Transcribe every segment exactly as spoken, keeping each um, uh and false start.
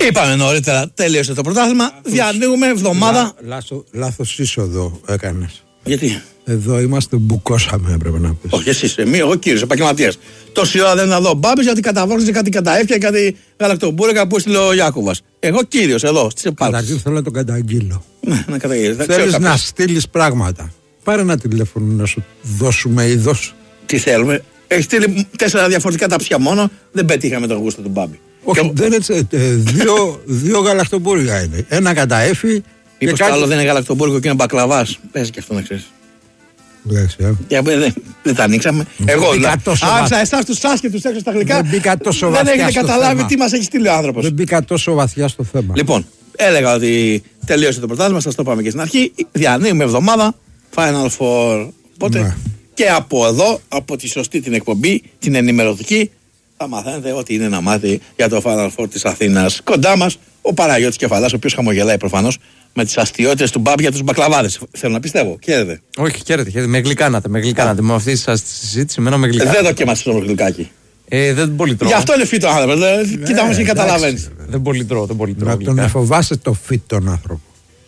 Είπαμε νωρίτερα, τέλειωσε το πρωτάθλημα. Διανοίγουμε εβδομάδα. Λάθος είσοδο έκανες. Γιατί? Εδώ είμαστε, μπουκώσαμε, έπρεπε να πεις. Όχι, εσύ, εμεί, εγώ κύριος, επαγγελματίας. Τόση ώρα δεν θα δω μπάμπης γιατί καταβόρησε κάτι καταέφια, κάτι γαλακτομπούρεκα που έστειλε ο Ιάκωβας. Εγώ κύριος, εδώ, στις επάλξεις. Καταρχήν θέλω να τον καταγγείλω. Ναι, να καταγγείλεις. Θέλεις να στείλεις πράγματα. Πάρε ένα τηλέφωνο να σου δώσουμε είδος. Τι θέλουμε. Έχει στείλει τέσσερα διαφορετικά ταψιά μόνο, δεν πετύχαμε τον γούστο του μπάμπη. Όχι, και... δεν έτσι. Ε, δύο, δύο γαλακτομπούρια είναι. Ένα καταέφι. Μήπως κάτι... το άλλο δεν είναι γαλακτομπούρικο και είναι μπακλαβάς. Πες και αυτό να ξέρεις. Λες, ε. Για, δεν, δεν τα ανοίξαμε. Δεν Εγώ άφησα εσάς τους άσχετους έξω στα γλυκά. Δεν μπήκα τόσο βαθιά. Δεν έχετε καταλάβει θέμα. τι μας έχει στείλει ο άνθρωπος. Δεν μπήκα τόσο βαθιά στο θέμα. Λοιπόν, έλεγα ότι τελείωσε το πρωτάθλημα, σας το είπαμε και στην αρχή. Διανοίγουμε εβδομάδα Final Four. Οπότε ναι. Και από εδώ, από τη σωστή την εκπομπή, την ενημερωτική, θα μαθαίνετε ό,τι είναι να μάθει για το Final Four της Αθήνας. Κοντά μας ο Παναγιώτης Κεφαλάς, ο οποίος χαμογελάει προφανώς με τις αστιότητες του Μπάμπη για τους μπακλαβάδες. Θέλω να πιστεύω. Χαίρετε. Όχι, χαίρετε, χαίρετε. Με γλυκάνατε. Με γλυκάνατε. Με αυτή τη συζήτηση, εμένα με γλυκάνατε. Δεν δοκίμασες όμως γλυκάκι. Ε, δεν πολύ τρώω. Γι' αυτό είναι φύτο άνθρωπο. Κοίτα όμως και καταλαβαίνεις. Δεν πολύ τρώω. Δεν πολύ τρώω. Να τον φοβάσαι το φύτο τον άνθρωπο.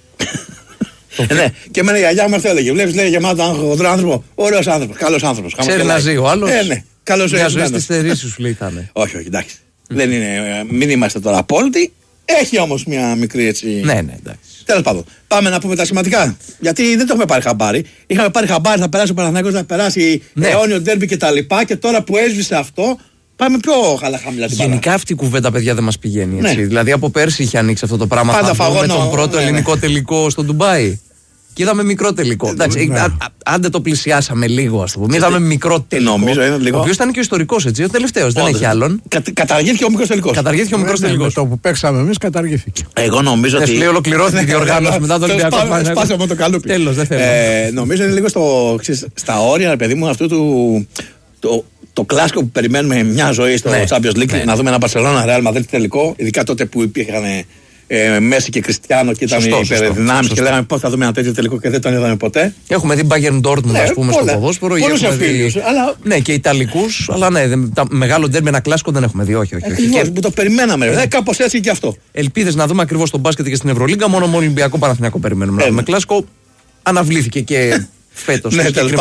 Ε, ναι, και εμένα η γιαγιά μου αυτό έλεγε. Βλέπεις, λέει γεμάτο χοντρό άνθρωπο. Ωραίος άνθρωπος. Καλός άνθρωπος. Ξέρει να ζει ο άλλος. Ε, ναι. Καλός μια ζωή στις θερήσεις σου λέει θα είναι. Όχι, όχι, εντάξει. Δεν είναι, μην είμαστε τώρα απόλυτοι. Έχει όμως μια μικρή έτσι. Ναι, ναι, εντάξει. Τέλος πάντων, πάμε να πούμε τα σημαντικά. Γιατί δεν το έχουμε πάρει χαμπάρι. Είχαμε πάρει χαμπάρι, θα περάσει ο Παναθηναϊκός, θα περάσει ναι. αιώνιο ντέρμπι και τα λοιπά. Και τώρα που έσβησε αυτό, πάμε πιο χαμηλά την Γενικά παρά. Αυτή η κουβέντα, παιδιά, δεν μας πηγαίνει έτσι. Ναι. Δηλαδή από πέρσι είχε ανοίξει αυτό το πράγμα. Πάντα θα φαγώνω, με τον πρώτο ναι, ελληνικό ναι. τελικό στο Ντουμπάι. Και είδαμε μικρό τελικό. Ε, εντάξει, ναι. Άντε το πλησιάσαμε λίγο, ας το πούμε. Είδαμε μικρό τελικό. Νομίζω είναι λίγο. Ο οποίος ήταν και ο ιστορικός, έτσι. Ο τελευταίος, δεν έχει άλλον. Κα, καταργήθηκε ο μικρός τελικός. Καταργήθηκε ο μικρός τελικός. Το που παίξαμε εμείς καταργήθηκε. Εγώ νομίζω ότι. Λέει ολοκληρώθηκε η διοργάνωση μετά τον Ολυμπιακό. Σπάσαμε το καλούπι. Τέλος, δεν θέλω. Νομίζω είναι λίγο στα όρια, παιδί μου, αυτού του. Το κλάσικο που περιμένουμε μια ζωή στο ναι, Champions League, ναι. να δούμε ένα Barcelona Real Madrid τελικό, ειδικά τότε που υπήρχαν ε, Μέση και Κριστιάνο και ήταν οι υπερδυνάμεις και λέγαμε πώς θα δούμε ένα τέτοιο τελικό και δεν τον είδαμε ποτέ. Έχουμε δει Bayern Dortmund, ναι, ας πούμε, πολλά, στο ποδόσφαιρο. Πολλούς εμφύλιους. Δει... Αλλά... Ναι, και Ιταλικούς, αλλά ναι, τα μεγάλο ντέρμπι, ένα κλάσικο δεν έχουμε δει. Όχι, όχι. όχι. Και... που το περιμέναμε, ε, κάπως έτσι και αυτό. Ελπίδες να δούμε ακριβώς τον μπάσκετ και στην Ευρωλίγκα, μόνο με Ολυμπιακό Παναθηναϊκό περιμένουμε. Ε, με κλάσικο αναβλήθηκε και φέτος.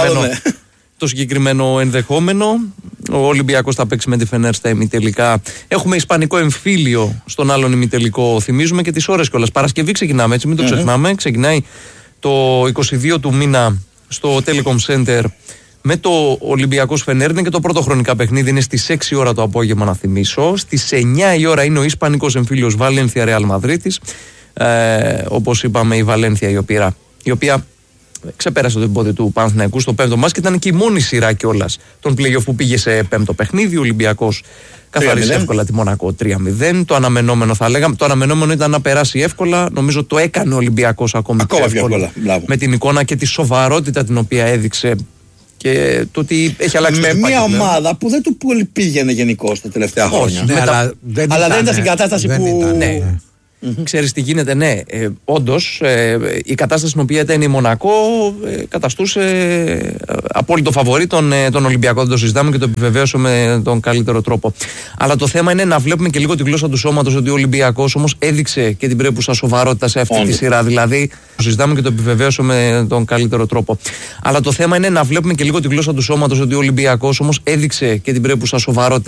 Το συγκεκριμένο ενδεχόμενο. Ο Ολυμπιακός θα παίξει με τη Φενέρ στα ημιτελικά. Έχουμε ισπανικό εμφύλιο στον άλλον ημιτελικό. Θυμίζουμε και τις ώρες κιόλας. Παρασκευή ξεκινάμε, έτσι, μην το ξεχνάμε. Mm-hmm. Ξεκινάει το είκοσι δύο του μήνα στο Telecom Center με το Ολυμπιακός Φενέρ. Είναι και το πρώτο χρονικά παιχνίδι. Είναι στις έξι ώρα το απόγευμα, να θυμίσω. Στις εννιά η ώρα είναι ο ισπανικός εμφύλιος Βαλένθια Ρεάλ Μαδρίτης. Ε, όπως είπαμε, η Βαλένθια η οποία. Η οποία ξεπέρασε το εμπόδιο του Παναθηναϊκού στο πέμπτο μας και ήταν και η μόνη σειρά κιόλας των play-off που πήγε σε πέμπτο παιχνίδι. Ο Ολυμπιακός καθαρίζει εύκολα τη Μονακό τρία μηδέν. Το αναμενόμενο θα λέγαμε, το αναμενόμενο ήταν να περάσει εύκολα. Νομίζω το έκανε ο Ολυμπιακός ακόμη ακόμα πιο εύκολα. Με την εικόνα και τη σοβαρότητα την οποία έδειξε και το ότι έχει αλλάξει. Με μια ομάδα που δεν του πολύ πήγαινε γενικώς τα τελευταία χρόνια. Ναι, αλλά δεν αλλά δεν ήταν στην κατάσταση δεν που. Ήταν, ναι. Mm-hmm. Ξέρεις τι γίνεται, ναι. Ε, όντως, ε, η κατάσταση στην οποία ήταν η Μονακό ε, καταστούσε ε, απόλυτο φαβορί τον, ε, τον Ολυμπιακό. Δεν το συζητάμε και το επιβεβαίωσε με τον καλύτερο τρόπο. Αλλά το θέμα είναι να βλέπουμε και λίγο τη γλώσσα του σώματος, ότι ο Ολυμπιακός όμως έδειξε και την πρέπουσα σοβαρότητα σε αυτή τη σειρά. Δηλαδή, το συζητάμε και το επιβεβαίωσε με τον καλύτερο τρόπο. Αλλά το θέμα είναι να βλέπουμε και λίγο τη γλώσσα του σώματος, ότι ο Ολυμπιακός όμως έδειξε και την πρέπουσα σοβαρότητα.